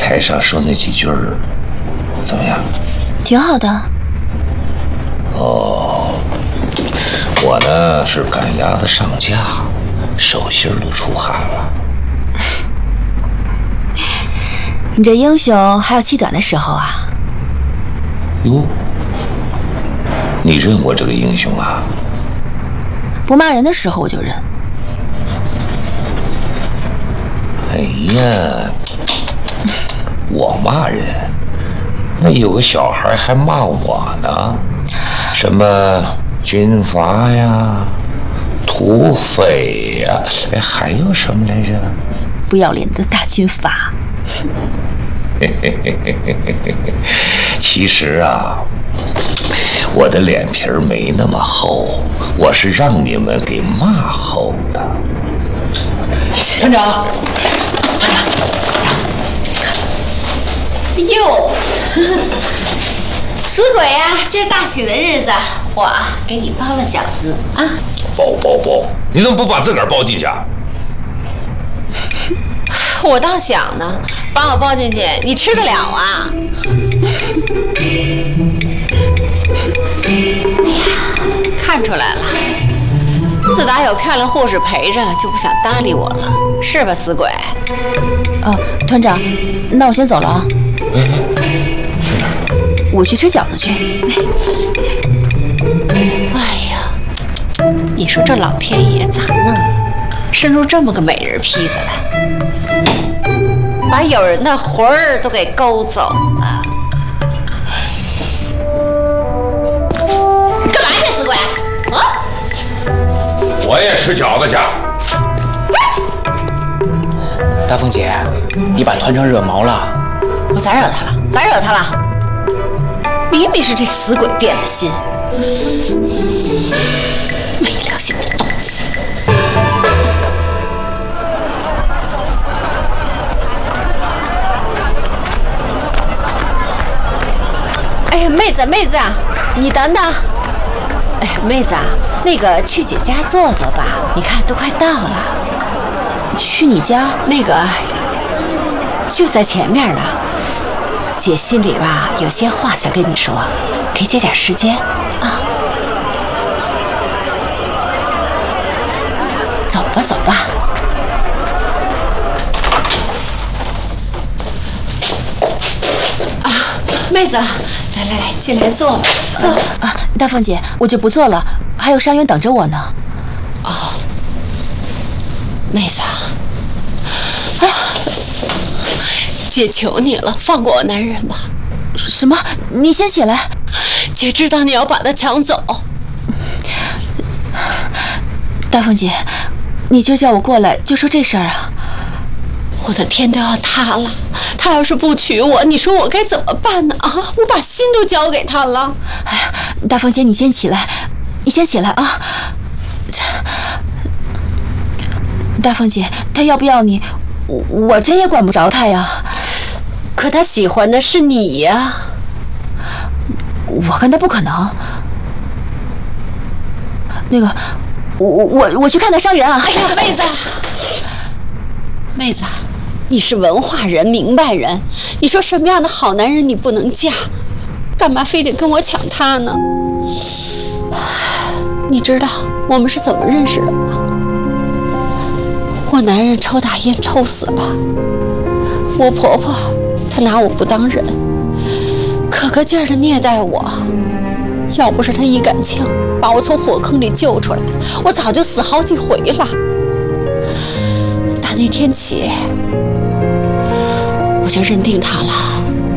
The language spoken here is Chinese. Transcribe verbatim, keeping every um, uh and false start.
台上说那几句儿怎么样？ 挺好的。 哦，我呢是赶鸭子上架，手心都出汗了。 你这英雄还有气短的时候啊？ 哟，你认我这个英雄啊？ 不骂人的时候我就认。 哎呀，我骂人，那有个小孩还骂我呢，什么军阀呀、土匪呀，哎，还有什么来着？ 不要脸的大军阀。 其实啊，我的脸皮儿没那么厚，我是让你们给骂厚的。 团长，团长， 哟，死鬼呀！今儿大喜的日子，我给你包了饺子啊！ 包包包！你怎么不把自个儿包进去啊？ 我倒想呢，把我包进去，你吃得了啊？哎呀，看出来了，自打有漂亮护士陪着，就不想搭理我了，是吧，死鬼？ 哦，团长，那我先走了啊。 哎哎，去哪儿？ 我去吃饺子去。 哎呀，你说这老天爷咋弄的？生出这么个美人坯子来，把有人的魂儿都给勾走了。干嘛去，死鬼？啊！ 我也吃饺子去。 大凤姐，你把团长惹毛了？ 我咋惹他了？咋惹他了？明明是这死鬼变的心，没良心的东西！哎呀，妹子妹子，你等等！哎，妹子，那个去姐家坐坐吧，你看都快到了。 去你家？ 那个就在前面呢。姐心里吧有些话想跟你说，给姐点时间啊。走吧走吧。啊，妹子，来来来，进来坐吧，坐。 啊，大凤姐，我就不坐了，还有伤员等着我呢。 哦，妹子。姐求你了，放过我男人吧！ 什么？你先起来！ 姐知道你要把他抢走。 大凤姐，你今儿叫我过来就说这事儿啊？ 我的天都要塌了！他要是不娶我，你说我该怎么办呢？啊，我把心都交给他了。 哎呀，大凤姐，你先起来，你先起来啊！大凤姐，他要不要你？我我真也管不着他呀。 可他喜欢的是你呀。 我跟他不可能。那个，我我我去看他伤员啊！ 哎呀，妹子，妹子，你是文化人、明白人，你说什么样的好男人你不能嫁？干嘛非得跟我抢他呢？你知道我们是怎么认识的吗？我男人抽大烟抽死了，我婆婆她拿我不当人，可个劲儿的虐待我。要不是她一杆枪把我从火坑里救出来，我早就死好几回了。打那天起，我就认定他了。